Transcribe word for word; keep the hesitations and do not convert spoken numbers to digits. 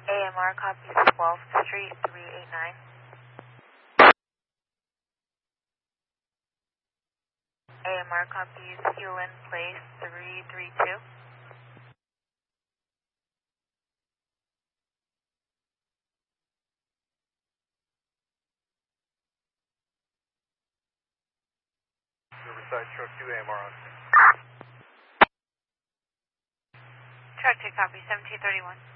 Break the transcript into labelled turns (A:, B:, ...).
A: A M R copies twelfth Street, three eight nine. A M R copies Hewlin Place, three three two.
B: Riverside Truck two, A M R on.
A: Truck two, copy, seventeen thirty-one.